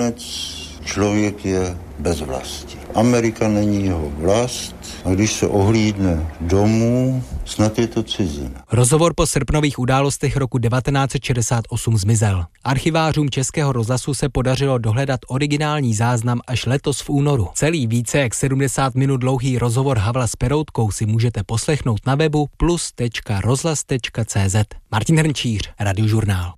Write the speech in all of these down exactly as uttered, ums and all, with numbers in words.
nakonec člověk je bez vlasti. Amerika není jeho vlast a když se ohlídne domů, snad je to cizina. Rozhovor po srpnových událostech roku devatenáct set šedesát osm zmizel. Archivářům Českého rozhlasu se podařilo dohledat originální záznam až letos v únoru. Celý více jak sedmdesát minut dlouhý rozhovor Havla s Peroutkou si můžete poslechnout na webu plus tečka rozhlas tečka cé zet. Martin Hrnčíř, Radiožurnál.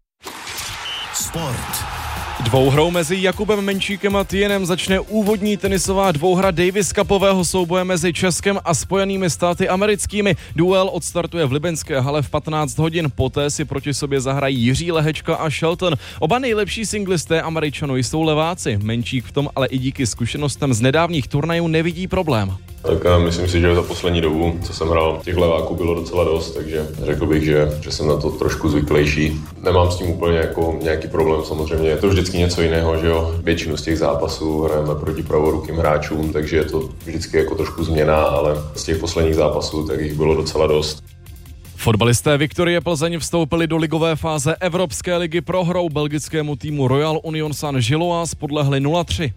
Sport. Dvouhrou mezi Jakubem Menčíkem a Tienem začne úvodní tenisová dvouhra Davis Cupového souboje mezi Českem a Spojenými státy americkými. Duel odstartuje v libeňské hale v patnáct hodin, poté si proti sobě zahrají Jiří Lehečka a Shelton. Oba nejlepší singlisté Američanů jsou leváci. Menčík v tom ale i díky zkušenostem z nedávných turnajů nevidí problém. Tak myslím si, že za poslední dobu, co jsem hrál, těch leváků bylo docela dost, takže řekl bych, že, že jsem na to trošku zvyklejší. Nemám s tím úplně jako nějaký problém, samozřejmě je to vždycky něco jiného, že jo. Většinu z těch zápasů hrajeme proti pravorukým hráčům, takže je to vždycky jako trošku změna, ale z těch posledních zápasů tak jich bylo docela dost. Fotbalisté Viktorie Plzeň vstoupili do ligové fáze Evropské ligy prohrou belgickému týmu Royal Union Saint-Gilloise podlehli nula tři.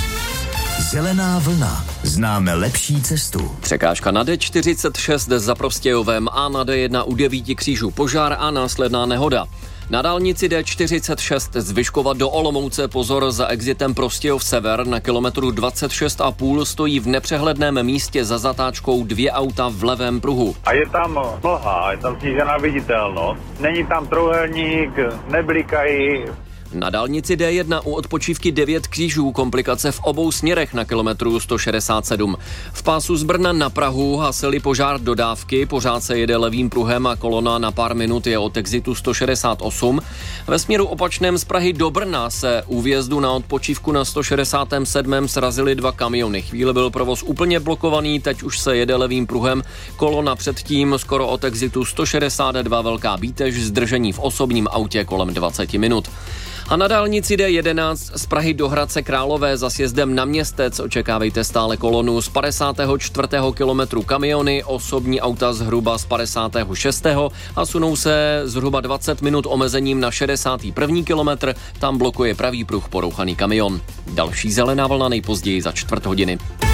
Zelená vlna. Známe lepší cestu. Překážka na D čtyřicet šest za Prostějovem a na D jedna u devíti křížů požár a následná nehoda. Na dálnici D čtyřicet šest z Vyškova do Olomouce pozor za exitem Prostějov sever na kilometru dvacet šest a půl stojí v nepřehledném místě za zatáčkou dvě auta v levém pruhu. A je tam mlha, je tam snížená viditelnost, není tam trojúhelník, neblikají. Na dálnici D jedna u odpočívky devět křížů komplikace v obou směrech na kilometru sto šedesát sedm. V pásu z Brna na Prahu hasili požár dodávky, pořád se jede levým pruhem a kolona na pár minut je od exitu sto šedesát osm. Ve směru opačném z Prahy do Brna se u vjezdu na odpočívku na sto šedesát sedm srazily dva kamiony. Chvíli byl provoz úplně blokovaný, teď už se jede levým pruhem. Kolona předtím skoro od exitu sto šedesát dva velká bítež, zdržení v osobním autě kolem dvacet minut. A na dálnici D jedenáct z Prahy do Hradce Králové za sjezdem na Městec očekávejte stále kolonu z padesátého čtvrtého kilometru kamiony, osobní auta zhruba z padesátého šestého a sunou se zhruba dvacet minut omezením na šedesátý první kilometr, tam blokuje pravý pruh porouchaný kamion. Další zelená vlna nejpozději za čtvrt hodiny.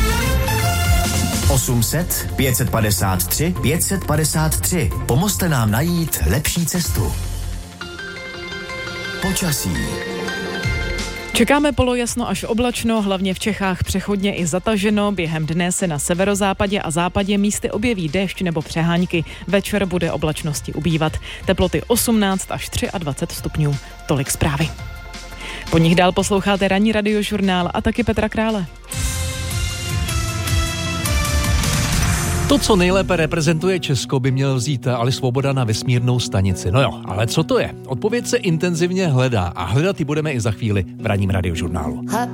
osm set pět set padesát tři pět set padesát tři. Pomozte nám najít lepší cestu. Počasí. Čekáme polojasno až oblačno, hlavně v Čechách přechodně i zataženo. Během dne se na severozápadě a západě místy objeví déšť nebo přehánky. Večer bude oblačnosti ubývat. Teploty osmnáct až dvacet tři stupňů. Tolik zprávy. Po nich dál posloucháte ranní Radiožurnál a taky Petra Krále. To, co nejlépe reprezentuje Česko, by měl vzít Ali Svoboda na vesmírnou stanici. No jo, ale co to je? Odpověď se intenzivně hledá a hledat ji budeme i za chvíli v ranním Radiožurnálu.